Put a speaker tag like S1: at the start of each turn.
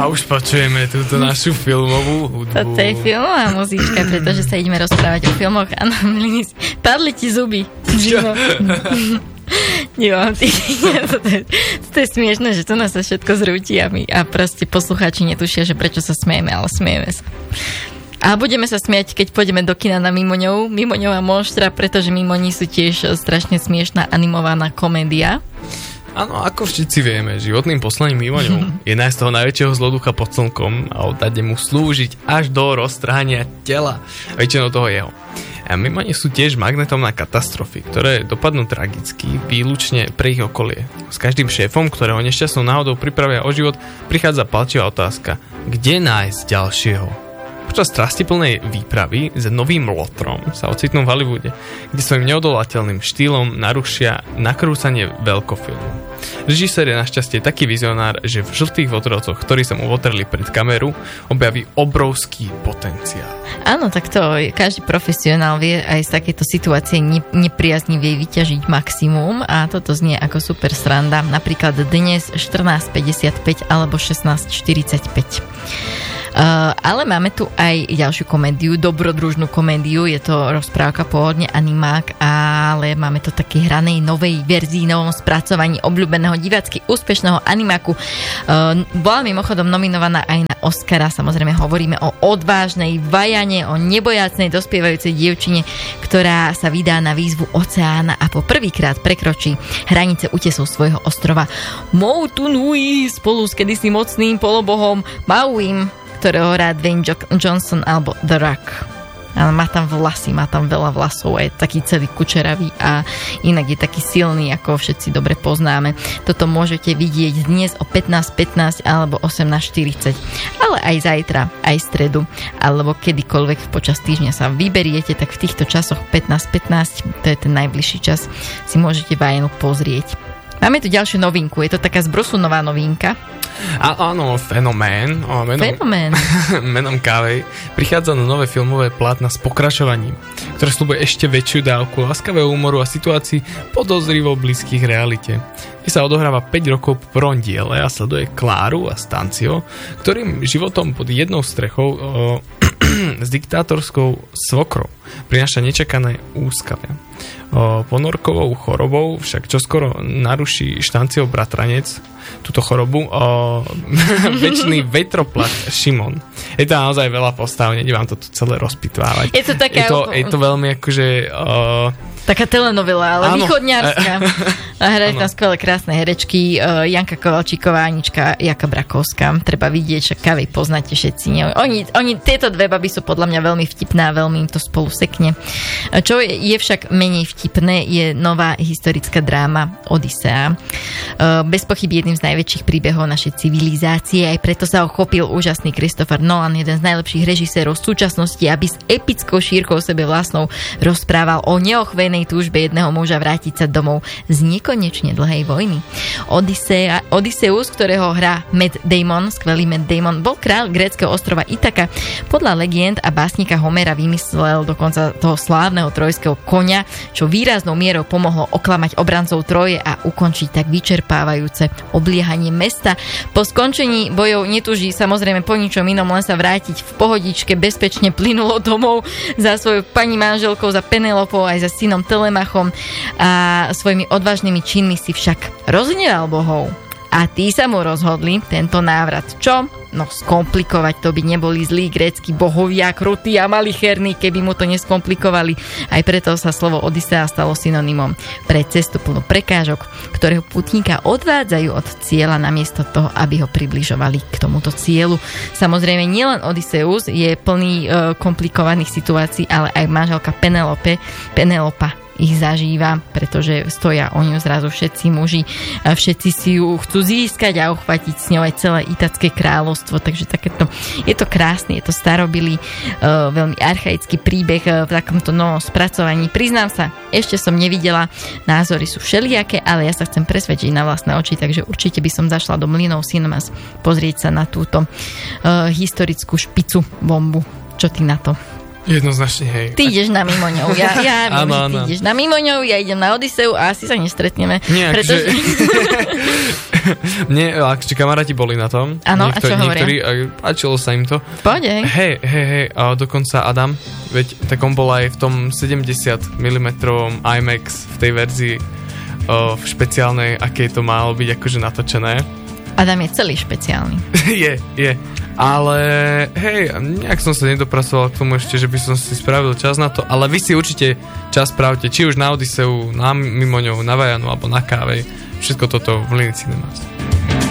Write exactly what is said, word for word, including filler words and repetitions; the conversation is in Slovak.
S1: A už počujeme túto našu filmovú hudbu.
S2: Toto je filmová muzička, pretože sa ideme rozprávať o filmoch a padli ti zuby. Jo, ty, toto, je, toto je smiešné, že to nás sa všetko zrúti a, my, a proste poslucháči netušia, že prečo sa smejeme, ale smejeme sa. A budeme sa smiať, keď pôjdeme do kina na Mimoňov, Mimoňová monštra, pretože Mimoní sú tiež strašne smiešná animovaná komédia.
S1: Áno, ako všetci vieme, životným poslaním Mimoňov je nájsť toho najväčšieho zloducha pod slnkom a oddať mu slúžiť až do roztrhania tela, väčšinou toho jeho. A Mimoni sú tiež magnetom na katastrofy, ktoré dopadnú tragicky, výlučne pre ich okolie. S každým šéfom, ktorého nešťastnou náhodou pripravia o život, prichádza palčivá otázka, kde nájsť ďalšieho? Počas strastiplnej výpravy s novým lotrom sa ocitnú v Hollywoode, kde svojim neodolateľným štýlom narušia nakrúcanie veľkofilmu. Režisér je našťastie taký vizionár, že v Žltých votrovcoch, ktorí sa mu votreli pred kameru, objaví obrovský potenciál.
S2: Áno, tak to každý profesionál vie aj z takéto situácie ne, nepriaznivej vyťažiť maximum a toto znie ako super sranda. Napríklad dnes štrnásť päťdesiatpäť alebo šestnásť štyridsaťpäť. Uh, ale máme tu aj ďalšiu komédiu, dobrodružnú komédiu, je to rozprávka pôvodne animák, ale máme to také hranej novej verzii, novom spracovaní obľúbeného divácky úspešného animáku. Uh, bola mimochodom nominovaná aj na Oscara, samozrejme hovoríme o odvážnej Vajane, o nebojácnej dospievajúcej dievčine, ktorá sa vydá na výzvu oceána a po prvýkrát prekročí hranice útesov svojho ostrova Moutunui spolu s kedysi mocným polobohom Mauim, ktorého hrá Dwayne Johnson alebo The Rock. Ale má tam vlasy, má tam veľa vlasov a je taký celý kučeravý a inak je taký silný, ako všetci dobre poznáme. Toto môžete vidieť dnes o pätnásť pätnásť alebo osemnásť štyridsať, ale aj zajtra, aj stredu, alebo kedykoľvek počas týždňa sa vyberiete, tak v týchto časoch pätnásť pätnásť, to je ten najbližší čas, si môžete Vajanu pozrieť. Máme tu ďalšiu novinku, je to taká zbrusunová novinka.
S1: A, áno, Fenomén, o, menom,
S2: Fenomén.
S1: menom kávej, prichádza na nové filmové plátna s pokračovaním, ktoré sľubuje ešte väčšiu dávku láskavého humoru a situácií podozrivo blízkych realite. Kde sa odohráva päť rokov po prvom diele a sleduje Kláru a Stancio, ktorým životom pod jednou strechou o, s diktátorskou svokrou prináša nečakané úskalia. O, ponorkovou chorobou však čoskoro naruší Štanciov bratranec túto chorobu o večný vetroplach Šimon. Je to naozaj veľa postav, nedem vám to tu celé rozpitvávať.
S2: Je to taká...
S1: Je to, je to veľmi akože... O,
S2: taká telenovela, ale áno. Východňarská. A hrajú tam skvelé krásne herečky. Uh, Janka Kovalčíková, Anička Jaka Brakovská. Treba vidieť, že kavej poznáte všetci. Nie? Oni, oni, tieto dve baby sú podľa mňa veľmi vtipné a veľmi im to spolu sekne. Čo je, je však menej vtipné, je nová historická dráma Odysea. Uh, bez pochyby jedným z najväčších príbehov našej civilizácie. Aj preto sa ochopil úžasný Christopher Nolan, jeden z najlepších režisérov v súčasnosti, aby s epickou šírkou sebe vlastnou rozprával o neochvejnej túžbe jedného muža vrátiť sa domov z nekonečne dlhej vojny. Odysea, Odysseus, ktorého hrá Matt Damon, skvelý Matt Damon, bol kráľ gréckeho ostrova Itaka. Podľa legend a básnika Homera vymyslel dokonca toho slávneho trojského koňa, čo výraznou mierou pomohlo oklamať obrancov Troje a ukončiť tak vyčerpávajúce obliehanie mesta. Po skončení bojov netúži samozrejme po ničom inom, len sa vrátiť v pohodičke bezpečne plynulo domov za svojou pani manželkou, za Penelopou aj za synom Telemachom a svojimi odvážnymi činmi si však rozhneval bohov. A tí sa mu rozhodli tento návrat čo? No skomplikovať, to by neboli zlí grécki bohovia, krutí a malicherní, keby mu to neskomplikovali. Aj preto sa slovo Odysea stalo synonymom pre cestu plnú prekážok, ktorého putníka odvádzajú od cieľa namiesto toho, aby ho približovali k tomuto cieľu. Samozrejme, nielen Odysseus je plný e, komplikovaných situácií, ale aj manželka Penelope, Penelopa ich zažíva, pretože stoja o ňu zrazu všetci muži a všetci si ju chcú získať a uchvatiť s ňou aj celé Itacké kráľovstvo, takže takéto, je to krásny, je to starobilý, uh, veľmi archaický príbeh uh, v takomto novom spracovaní. Priznám sa, ešte som nevidela, názory sú všelijaké, ale ja sa chcem presvedčiť na vlastné oči, takže určite by som zašla do Mlynov Cinemas pozrieť sa na túto uh, historickú špicu bombu. Čo ty na to?
S1: Jednoznačne, hej.
S2: Ty ideš na Mimoňov, ja, ja viem,
S1: ano,
S2: že ty
S1: ano.
S2: ideš na Mimoňov, ja idem na Odiseu a asi sa nestretneme.
S1: Nie,
S2: pretože...
S1: Mne, akže kamaráti boli na tom.
S2: Áno, a čo hovoria?
S1: Niektorí, páčilo sa im to.
S2: Pôjde.
S1: Hej, hej, hej, a dokonca Adam, veď tak on bol aj v tom sedemdesiat milimetrov IMAX v tej verzii o, v špeciálnej, aké to malo byť akože natočené.
S2: Adam je celý špeciálny.
S1: je, je. Ale hej, nejak som sa nedopracoval k tomu ešte, že by som si spravil čas na to, ale vy si určite čas spravte, či už na Odiseu, na Mimoňov, na Vajanu alebo na Kávej. Všetko toto v Linii Cinemas.